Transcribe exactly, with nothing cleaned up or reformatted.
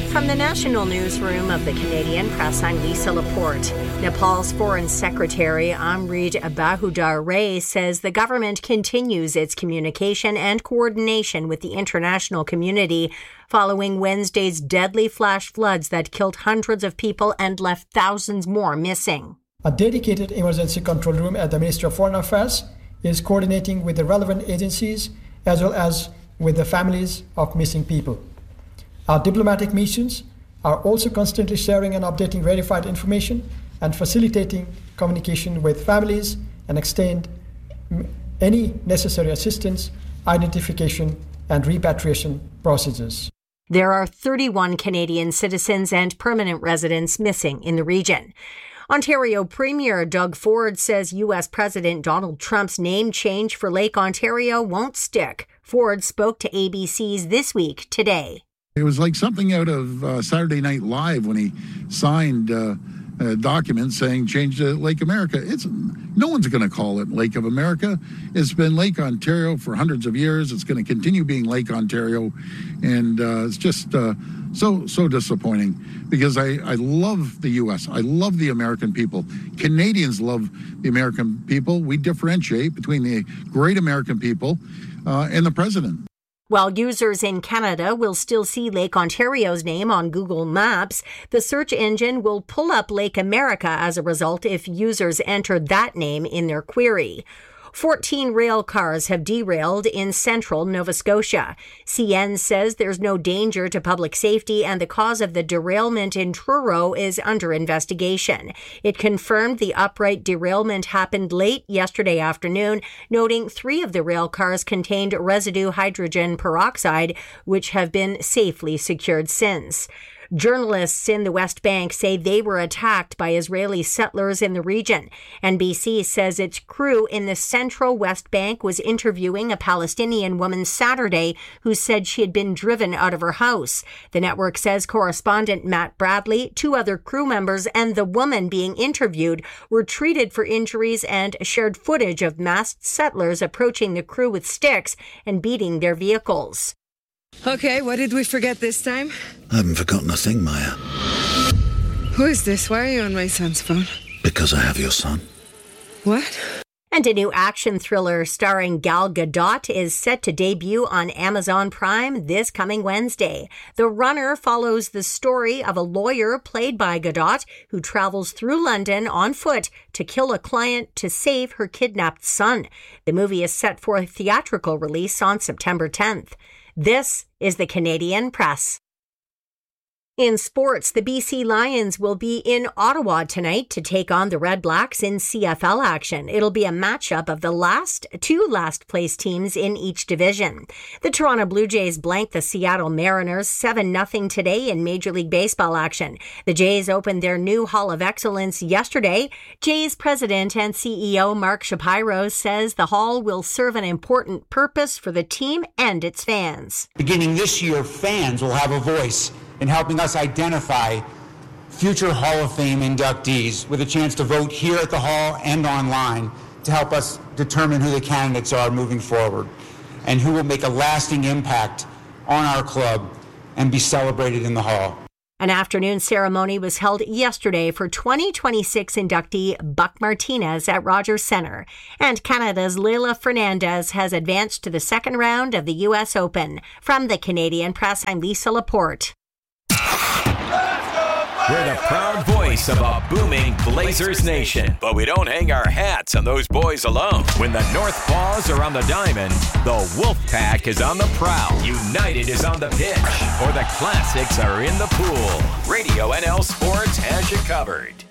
From the National Newsroom of the Canadian Press, I'm Lisa Laporte. Nepal's Foreign Secretary Amrit Bahudar Ray says the government continues its communication and coordination with the international community following Wednesday's deadly flash floods that killed hundreds of people and left thousands more missing. A dedicated emergency control room at the Ministry of Foreign Affairs is coordinating with the relevant agencies as well as with the families of missing people. Our diplomatic missions are also constantly sharing and updating verified information and facilitating communication with families and extend any necessary assistance, identification, and repatriation procedures. There are thirty-one Canadian citizens and permanent residents missing in the region. Ontario Premier Doug Ford says U S President Donald Trump's name change for Lake Ontario won't stick. Ford spoke to A B C's This Week today. It was like something out of uh, Saturday Night Live when he signed uh, a document saying change to Lake America. It's no one's going to call it Lake of America. It's been Lake Ontario for hundreds of years. It's going to continue being Lake Ontario, and uh, it's just uh, so so disappointing because I, I love the U S. I love the American people. Canadians love the American people. We differentiate between the great American people uh, and the president. While users in Canada will still see Lake Ontario's name on Google Maps, the search engine will pull up Lake America as a result if users enter that name in their query. fourteen rail cars have derailed in central Nova Scotia. C N says there's no danger to public safety and the cause of the derailment in Truro is under investigation. It confirmed the upright derailment happened late yesterday afternoon, noting three of the rail cars contained residue hydrogen peroxide, which have been safely secured since. Journalists in the West Bank say they were attacked by Israeli settlers in the region. N B C says its crew in the central West Bank was interviewing a Palestinian woman Saturday who said she had been driven out of her house. The network says correspondent Matt Bradley, two other crew members, and the woman being interviewed were treated for injuries and shared footage of masked settlers approaching the crew with sticks and beating their vehicles. Okay, what did we forget this time? I haven't forgotten a thing, Maya. Who is this? Why are you on my son's phone? Because I have your son. What? And a new action thriller starring Gal Gadot is set to debut on Amazon Prime this coming Wednesday. The Runner follows the story of a lawyer played by Gadot who travels through London on foot to kill a client to save her kidnapped son. The movie is set for a theatrical release on September tenth. This is the Canadian Press. In sports, the B C Lions will be in Ottawa tonight to take on the Red Blacks in C F L action. It'll be a matchup of the last two last-place teams in each division. The Toronto Blue Jays blanked the Seattle Mariners seven nothing today in Major League Baseball action. The Jays opened their new Hall of Excellence yesterday. Jays president and C E O Mark Shapiro says the hall will serve an important purpose for the team and its fans. Beginning this year, fans will have a voice in helping us identify future Hall of Fame inductees with a chance to vote here at the Hall and online to help us determine who the candidates are moving forward and who will make a lasting impact on our club and be celebrated in the Hall. An afternoon ceremony was held yesterday for twenty twenty-six inductee Buck Martinez at Rogers Centre. And Canada's Leylah Fernandez has advanced to the second round of the U S Open. From the Canadian Press, I'm Lisa Laporte. We're the proud voice of a booming Blazers nation. But we don't hang our hats on those boys alone. When the North Paws are on the diamond, the Wolfpack is on the prowl. United is on the pitch, or the Classics are in the pool. Radio N L Sports has you covered.